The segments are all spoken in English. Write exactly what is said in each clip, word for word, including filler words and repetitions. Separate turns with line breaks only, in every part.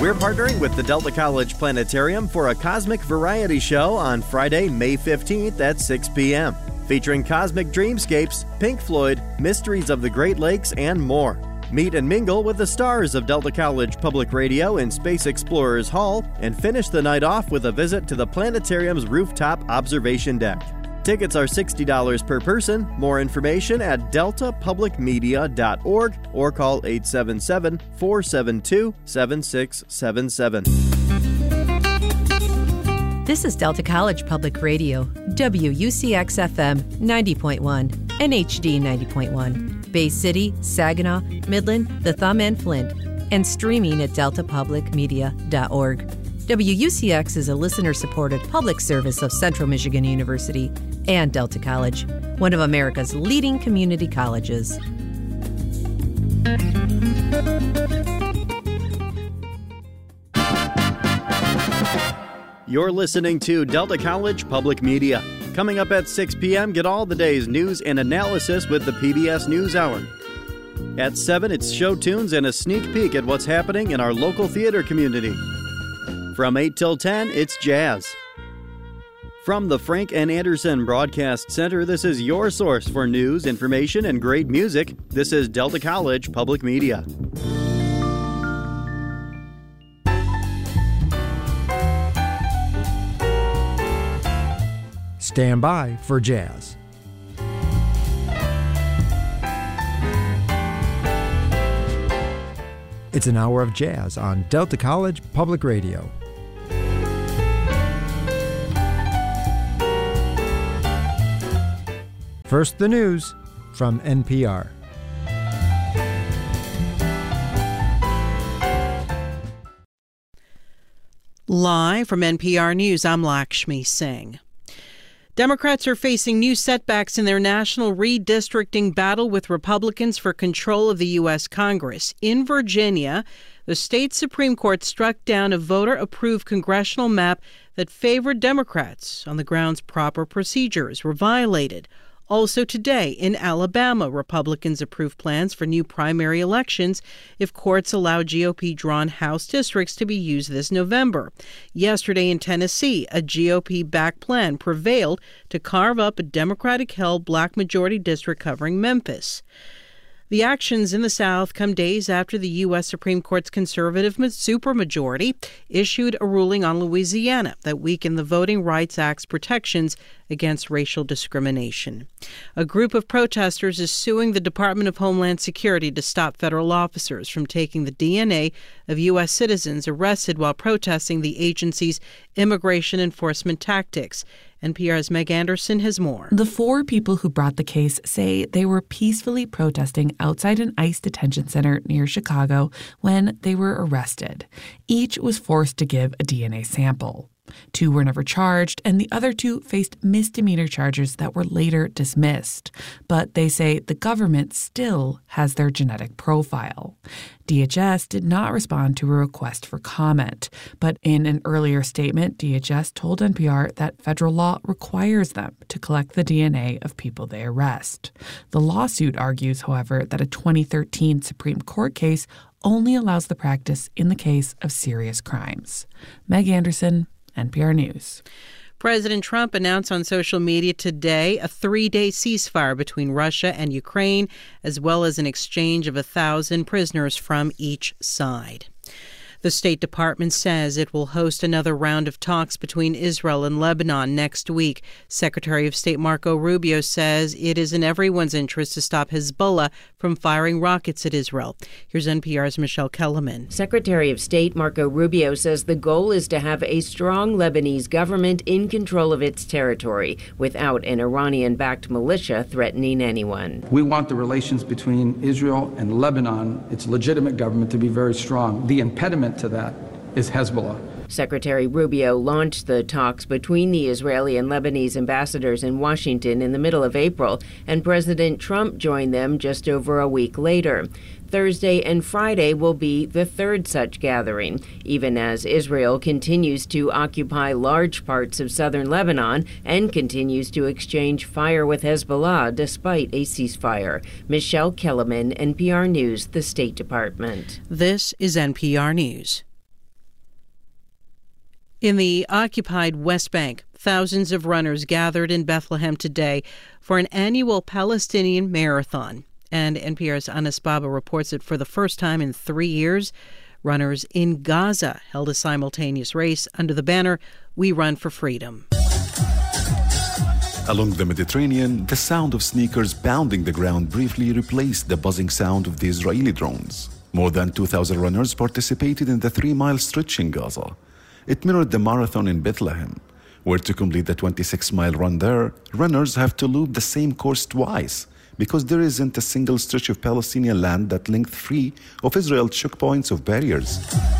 We're partnering with the Delta College Planetarium for a Cosmic Variety Show on Friday, May fifteenth at six p.m., featuring cosmic dreamscapes, Pink Floyd, mysteries of the Great Lakes, and more. Meet and mingle with the stars of Delta College Public Radio in Space Explorers Hall and finish the night off with a visit to the planetarium's rooftop observation deck. Tickets are sixty dollars per person. More information at delta public media dot org or call eight seven seven, four seven two, seven six seven seven.
This is Delta College Public Radio, W U C X F M ninety point one, and H D ninety point one, Bay City, Saginaw, Midland, the Thumb, and Flint, and streaming at delta public media dot org. W U C X is a listener-supported public service of Central Michigan University and Delta College, one of America's leading community colleges.
You're listening to Delta College Public Media. Coming up at six p.m., get all the day's news and analysis with the P B S NewsHour. At seven, it's show tunes and a sneak peek at what's happening in our local theater community. From eight till ten, it's jazz. From the Frank and Anderson Broadcast Center, this is your source for news, information, and great music. This is Delta College Public Media.
Stand by for jazz. It's an hour of jazz on Delta College Public Radio. First, the news from N P R.
Live from N P R News, I'm Lakshmi Singh. Democrats are facing new setbacks in their national redistricting battle with Republicans for control of the U S. Congress. In Virginia, the state Supreme Court struck down a voter-approved congressional map that favored Democrats on the grounds proper procedures were violated. Also today, in Alabama, Republicans approved plans for new primary elections if courts allow G O P-drawn House districts to be used this November. Yesterday in Tennessee, a G O P-backed plan prevailed to carve up a Democratic-held black majority district covering Memphis. The actions in the South come days after the U S. Supreme Court's conservative supermajority issued a ruling on Louisiana that weakened the Voting Rights Act's protections against racial discrimination. A group of protesters is suing the Department of Homeland Security to stop federal officers from taking the D N A of U S citizens arrested while protesting the agency's immigration enforcement tactics. N P R's Meg Anderson has more.
The four people who brought the case say they were peacefully protesting outside an ICE detention center near Chicago when they were arrested. Each was forced to give a D N A sample. Two were never charged, and the other two faced misdemeanor charges that were later dismissed. But they say the government still has their genetic profile. D H S did not respond to a request for comment, but in an earlier statement, D H S told N P R that federal law requires them to collect the D N A of people they arrest. The lawsuit argues, however, that a twenty thirteen Supreme Court case only allows the practice in the case of serious crimes. Meg Anderson, N P R News.
President Trump announced on social media today a three-day ceasefire between Russia and Ukraine, as well as an exchange of a thousand prisoners from each side. The State Department says it will host another round of talks between Israel and Lebanon next week. Secretary of State Marco Rubio says it is in everyone's interest to stop Hezbollah from firing rockets at Israel. Here's N P R's Michelle Kellerman.
Secretary of State Marco Rubio says the goal is to have a strong Lebanese government in control of its territory without an Iranian-backed militia threatening anyone.
We want the relations between Israel and Lebanon, its legitimate government, to be very strong. The impediment to that is Hezbollah.
Secretary Rubio launched the talks between the Israeli and Lebanese ambassadors in Washington in the middle of April, and President Trump joined them just over a week later. Thursday and Friday will be the third such gathering, even as Israel continues to occupy large parts of southern Lebanon and continues to exchange fire with Hezbollah despite a ceasefire. Michelle Kellerman, N P R News, the State Department.
This is N P R News. In the occupied West Bank, thousands of runners gathered in Bethlehem today for an annual Palestinian marathon. And N P R's Anas Baba reports that for the first time in three years, runners in Gaza held a simultaneous race under the banner, "We Run for Freedom."
Along the Mediterranean, the sound of sneakers pounding the ground briefly replaced the buzzing sound of the Israeli drones. More than two thousand runners participated in the three-mile stretch in Gaza. It mirrored the marathon in Bethlehem, where to complete the twenty-six-mile run there, runners have to loop the same course twice because there isn't a single stretch of Palestinian land that linked free of Israel's choke points of barriers.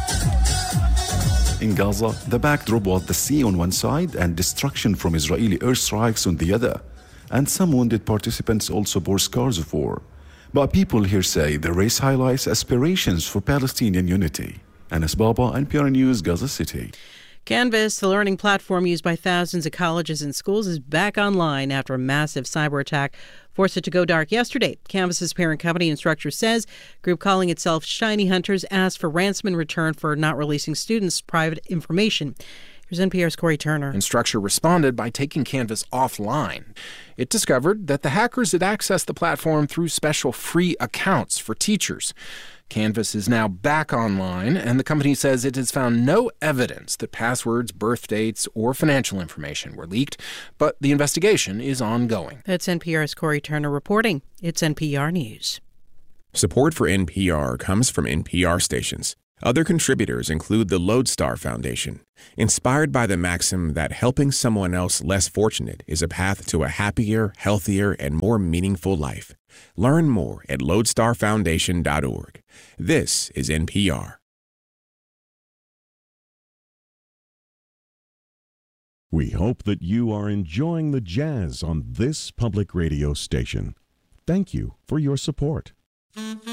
In Gaza, the backdrop was the sea on one side and destruction from Israeli airstrikes on the other, and some wounded participants also bore scars of war. But people here say the race highlights aspirations for Palestinian unity. Anas Baba, N P R News, Gaza City.
Canvas, the learning platform used by thousands of colleges and schools, is back online after a massive cyber attack forced it to go dark yesterday. Canvas's parent company Instructure says group calling itself Shiny Hunters asked for ransom in return for not releasing students' private information. Here's N P R's Corey Turner.
Instructure responded by taking Canvas offline. It discovered that the hackers had accessed the platform through special free accounts for teachers. Canvas is now back online, and the company says it has found no evidence that passwords, birth dates, or financial information were leaked, but the investigation is ongoing.
That's N P R's Corey Turner reporting. It's N P R News.
Support for N P R comes from N P R stations. Other contributors include the Lodestar Foundation, inspired by the maxim that helping someone else less fortunate is a path to a happier, healthier, and more meaningful life. Learn more at lodestar foundation dot org. This is N P R.
We hope that you are enjoying the jazz on this public radio station. Thank you for your support.